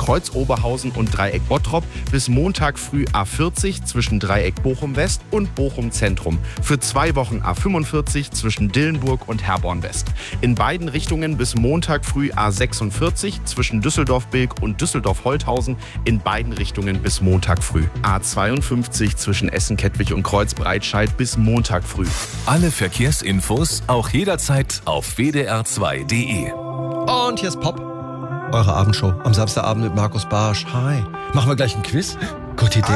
Kreuz Oberhausen und Dreieck Bottrop bis Montag früh A40 zwischen Dreieck Bochum West und Bochum Zentrum. Für 2 Wochen A45 zwischen Dillenburg und Herborn West. In beiden Richtungen bis Montag früh A46 zwischen Düsseldorf-Bilk und Düsseldorf-Holthausen. In beiden Richtungen bis Montag früh. A52 zwischen Essen-Kettwig und Kreuzbreitscheid bis Montag früh. Alle Verkehrsinfos auch jederzeit auf wdr2.de. Und hier ist Pop, eure Abendshow am Samstagabend mit Markus Barsch. Hi. Machen wir gleich ein Quiz? Gute Idee.